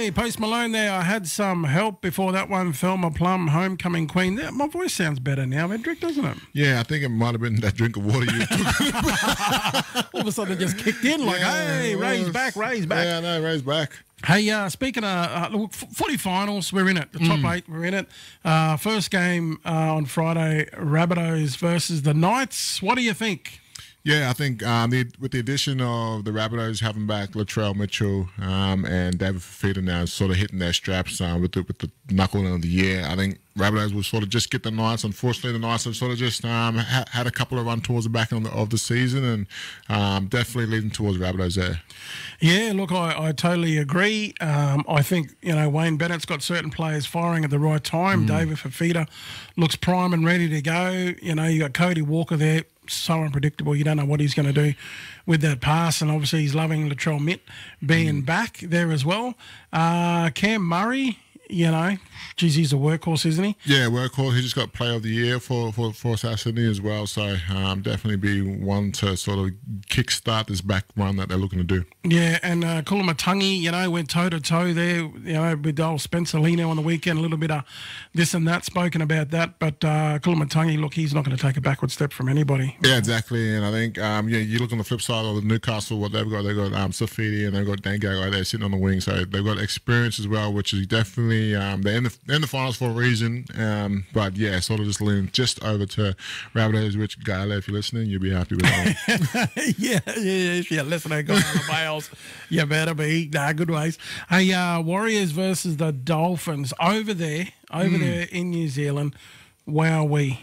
Hey, Post Malone there. I had some help before that one. Thelma Plum, Homecoming Queen. My voice sounds better now, Edric, doesn't it? Yeah, I think it might have been that drink of water you took. All of a sudden it just kicked in like, hey, Ray's back. Yeah, no, Ray's back. Hey, speaking of footy finals, we're in it. The top 8, we're in it. First game on Friday, Rabbitohs versus the Knights. What do you think? Yeah, I think with the addition of the Rabbitohs having back Latrell Mitchell and David Fifita now sort of hitting their straps with the knuckle of the year, I think Rabbitohs will sort of just get the Knights. Unfortunately, the Knights have sort of just had a couple of run towards the back end of the season, and definitely leading towards Rabbitohs there. Yeah, look, I totally agree. I think, Wayne Bennett's got certain players firing at the right time. David Fifita looks prime and ready to go. You got Cody Walker there, so unpredictable. You don't know what he's going to do with that pass, and obviously he's loving Latrell Mitt being back there as well. Cam Murray, geez, he's a workhorse, isn't he? Yeah, workhorse. He just got Player of the Year for South Sydney as well. So definitely be one to sort of kickstart this back run that they're looking to do. Yeah, and Kulumatangi, went toe-to-toe there, with old Spencer Lino on the weekend. A little bit of this and that spoken about that. But Kulumatangi, look, he's not going to take a backward step from anybody. Yeah, exactly. And I think, you look on the flip side of the Newcastle, what they've got Safidi and they've got Dan Gagai there sitting on the wing. So they've got experience as well, which is definitely they're in the finals for a reason, but yeah, sort of just leaning just over to Rabbitohs. Which Gala, if you're listening, you'll be happy with that. yeah, if you're listening, go on the Bales. You better be. Good ways. Hey, Warriors versus the Dolphins over there in New Zealand. Wowee.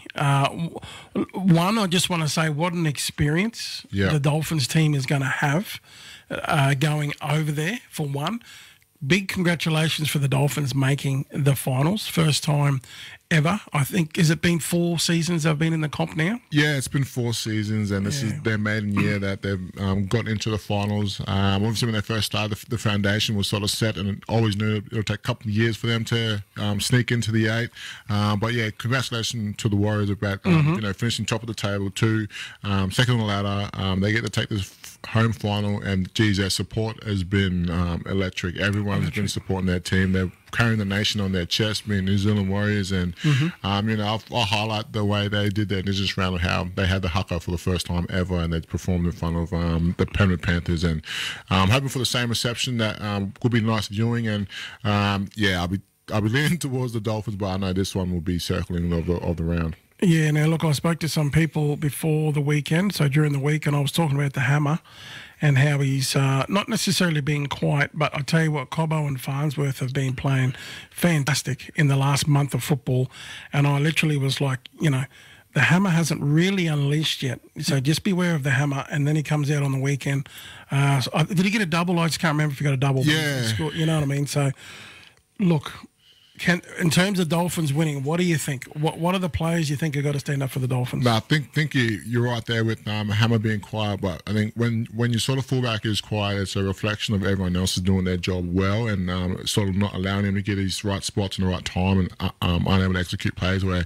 One, I just want to say what an experience the Dolphins team is going to have going over there, for one. Big congratulations for the Dolphins making the finals. First time ever. I think, has it been 4 seasons they've been in the comp now? Yeah, it's been 4 seasons, and this is their maiden year that they've got into the finals. Obviously, when they first started, the foundation was sort of set, and it always knew it would take a couple of years for them to sneak into the 8. But yeah, congratulations to the Warriors about finishing top of the table, 2, second on the ladder. They get to take this home final, and geez, their support has been electric. Everyone's been supporting their team. They're carrying the nation on their chest, being New Zealand Warriors, and I'll highlight the way they did their Indigenous round of how they had the haka for the first time ever, and they performed in front of the Penrith Panthers, and hoping for the same reception that could be nice viewing, and I'll be leaning towards the Dolphins, but I know this one will be circling of the round. Yeah, now look, I spoke to some people before the weekend, so during the week, and I was talking about the Hammer and how he's not necessarily being quiet, but I tell you what, Cobbo and Farnsworth have been playing fantastic in the last month of football, and I literally was like, the Hammer hasn't really unleashed yet, so just beware of the Hammer. And then he comes out on the weekend. Did he get a double? I just can't remember if he got a double. Yeah. You know what I mean? So, look, in terms of Dolphins winning, what do you think? What are the players you think have got to stand up for the Dolphins? No, I think you're right there with Hammer being quiet, but I think when your sort of fullback is quiet, it's a reflection of everyone else is doing their job well, and sort of not allowing him to get his right spots in the right time, and unable to execute plays where,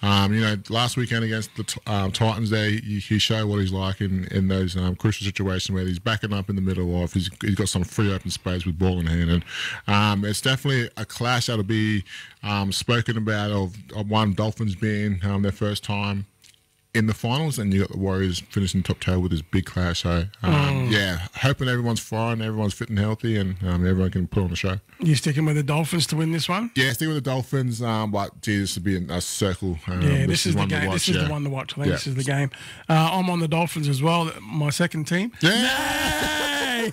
last weekend against the Titans there, he showed what he's like in those crucial situations where he's backing up in the middle, or if he's got some free open space with ball in hand, and it's definitely a clash that'll be spoken about of one, Dolphins being their first time in the finals, and you got the Warriors finishing top tail with this big clash. So hoping everyone's firing, everyone's fit and healthy, and everyone can put on the show. You sticking with the Dolphins to win this one? Yeah, sticking with the Dolphins, but this would be a circle. This is the game. This is the one to watch. I think this is the game. I'm on the Dolphins as well, my second team. Yeah.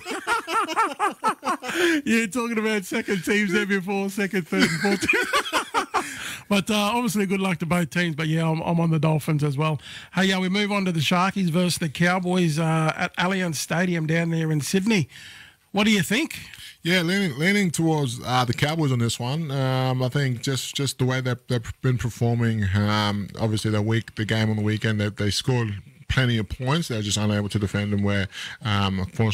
You're talking about second teams there before, second, third, and fourth. But obviously, good luck to both teams. But yeah, I'm on the Dolphins as well. Hey, we move on to the Sharkies versus the Cowboys at Allianz Stadium down there in Sydney. What do you think? Yeah, leaning towards the Cowboys on this one. I think just the way they've been performing. Obviously, the game on the weekend, they scored plenty of points. They're just unable to defend them. Where,